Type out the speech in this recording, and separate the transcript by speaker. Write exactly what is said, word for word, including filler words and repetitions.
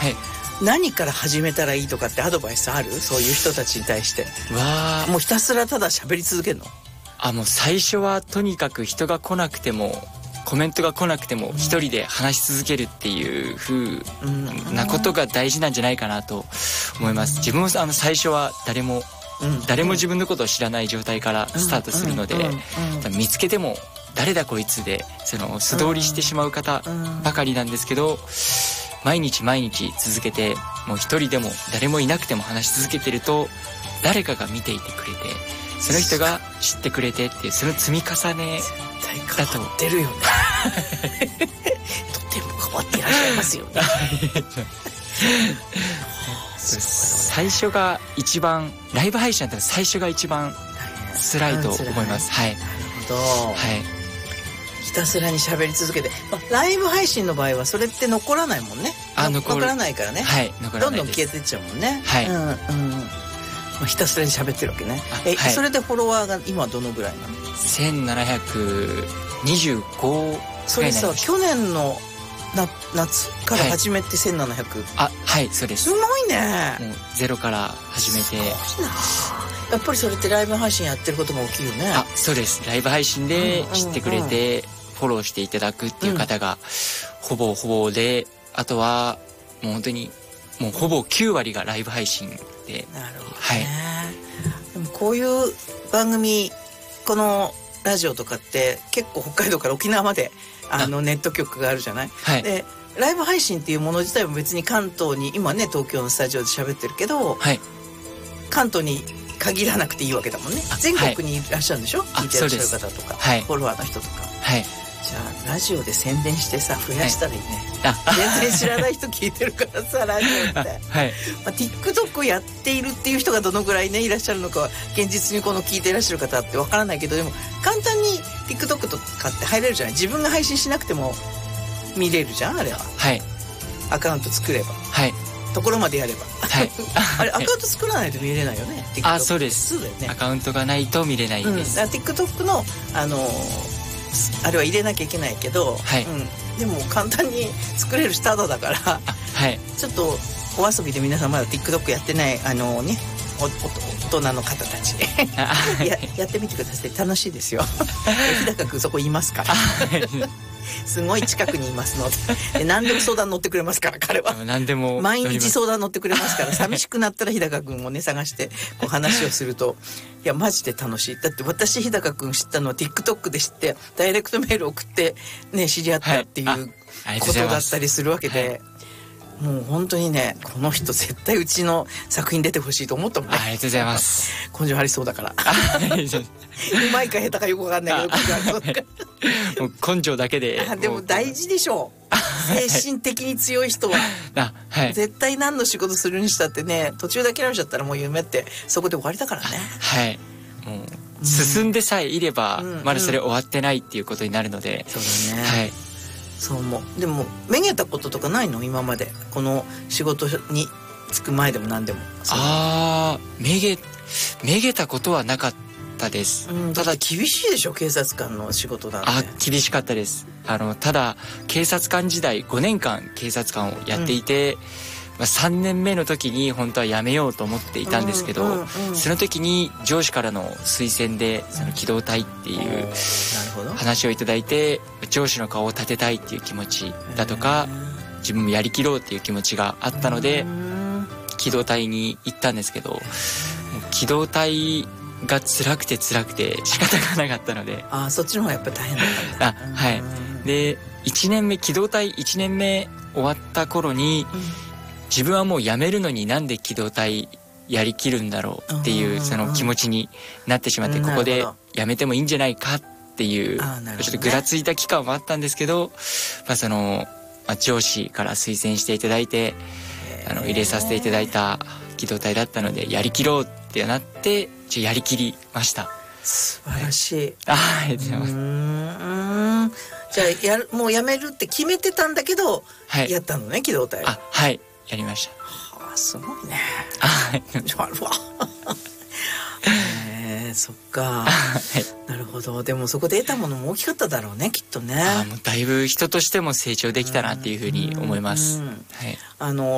Speaker 1: はい、
Speaker 2: 何から始めたらいいとかってアドバイスある？そういう人たちに対して。
Speaker 1: わ
Speaker 2: もうひたすらただ喋り続けるの？
Speaker 1: あ、もう最初はとにかく人が来なくても、コメントが来なくても一人で話し続けるっていう風なことが大事なんじゃないかなと思います。自分もあの最初は誰も、うん、誰も自分のことを知らない状態からスタートするので、見つけても誰だこいつでその素通りしてしまう方ばかりなんですけど、毎日毎日続けて、もう一人でも誰もいなくても話し続けてると、誰かが見ていてくれて、その人が知ってくれてっていう、その積み重ねだと。
Speaker 2: 変わってるよねとても変わっていらっしゃいますよね
Speaker 1: 最初が一番、ライブ配信だったら最初が一番辛いと思います。はい。なる
Speaker 2: ほど。
Speaker 1: はい。
Speaker 2: ひたすらに喋り続けて、まあ、ライブ配信の場合はそれって残らないもんね。あ、残らないからね。
Speaker 1: はい、残らないです。
Speaker 2: どんどん消えてっちゃうもんね。
Speaker 1: はい。うん、うん。
Speaker 2: まあ、ひたすらに喋ってるわけね。え、はい、それでフォロワーが今どのぐらいなの？
Speaker 1: せんななひゃくにじゅうご。
Speaker 2: それさ、去年のな夏から始めてせんななひゃく、
Speaker 1: はい、あ、はい、そうです。
Speaker 2: すごいね。
Speaker 1: もうゼロから始めて。すごいな。
Speaker 2: やっぱりそれってライブ配信やってることも大きいよね。
Speaker 1: あ、そうです。ライブ配信で知ってくれて、フォローしていただくっていう方がほぼほぼで、あとはもう本当にもうほぼきゅうわりがライブ配信で。
Speaker 2: なるほどね。
Speaker 1: はい。
Speaker 2: でもこういう番組、このラジオとかって結構北海道から沖縄まであのネット局があるじゃない。
Speaker 1: はい。
Speaker 2: でライブ配信っていうもの自体も別に関東に、今ね東京のスタジオで喋ってるけど、はい、関東に限らなくていいわけだもんね。全国にいらっしゃるんでしょ、はい、聞いてらっしゃる方とか、はい、フォロワーの人とか。はい。じゃあラジオで宣伝してさ、増やしたらいいね。はい、全然知らない人聞いてるからさラジオって。はい。まあ、TikTok やっているっていう人がどのぐらいねいらっしゃるのかは現実にこの聞いていらっしゃる方ってわからないけど、でも簡単に TikTok とかって入れるじゃない。自分が配信しなくても見れるじゃんあれは。はい。アカウント作れば。はい。ところまでやれば。はい。あれアカウント作らないと見れないよね。TikTok、
Speaker 1: あ、そうです。
Speaker 2: そうだよね。
Speaker 1: アカウントがないと見れないです。
Speaker 2: うん、TikTok のあのー、あれは入れなきゃいけないけど、はい、うん、でも簡単に作れるしタダだから、はい、ちょっとお遊びで皆さんまだ TikTok やってないあのー、ね、おお大人の方たちや, やってみてください。楽しいですよ日高君そこいますからすごい近くにいますので、何でも相談乗ってくれますから彼は。
Speaker 1: 何でも
Speaker 2: 毎日相談乗ってくれますから、寂しくなったら日高君をね探してこう話をすると、いやマジで楽しい。だって私日高君知ったのは TikTok で知って、ダイレクトメール送ってね知り合ったっていうことだったりするわけで、もう本当にね、この人絶対うちの作品出てほしいと思ったもんね。
Speaker 1: ありがとうございます。
Speaker 2: 根性ありそうだからうまいか下手かよくわかんないけど根性ありそうだから
Speaker 1: もう根性だけで。
Speaker 2: あ、でも大事でしょう精神的に強い人はあ、はい、絶対何の仕事するにしたってね、途中で諦めちゃったらもう夢ってそこで終わりだからね。
Speaker 1: はい、もう進んでさえいれば、うん、まだそれ終わってないっていうことになるので、
Speaker 2: うん、そうだね。はい、そう思う。でもめげたこととかないの？今までこの仕事に就く前でも何でも。
Speaker 1: ああ、めげめげたことはなかったです、
Speaker 2: うん、ただ厳しいでしょ警察官の仕事だって。
Speaker 1: あ、厳しかったです。あのただ警察官時代ごねんかん警察官をやっていて、うん、まあ、さんねんめの時に本当は辞めようと思っていたんですけど、うんうんうん、その時に上司からの推薦でその機動隊っていう話をいただいて、上司の顔を立てたいっていう気持ちだとか、自分もやりきろうっていう気持ちがあったので機動隊に行ったんですけど、機動隊が辛くて辛くて仕方がなかったので。
Speaker 2: あ、そっちの方がやっぱり大変だったんだ。
Speaker 1: あ、はい。でいちねんめ、機動隊いちねんめ終わった頃に、うん、自分はもう辞めるのになんで機動隊やりきるんだろうっていうその気持ちになってしまって、ここで辞めてもいいんじゃないかっていうちょっとぐらついた期間もあったんですけど、まあそのまあ上司から推薦していただいてあの入れさせていただいた機動隊だったので、やりきろうってなってちょやりきりました。
Speaker 2: 素晴らしい。
Speaker 1: あ、ありがとうございます。う
Speaker 2: ーん、じゃあやる、もう辞めるって決めてたんだけど、はい、やったのね機動隊。
Speaker 1: あ、はい、やりました。
Speaker 2: はあ、すごいね。
Speaker 1: あ、はい、
Speaker 2: あるわえー、そっか、はい、なるほど。でもそこで得たものも大きかっただろうねきっとね。
Speaker 1: あ、もうだいぶ人としても成長できたなっていうふうに思います。はい、
Speaker 2: あの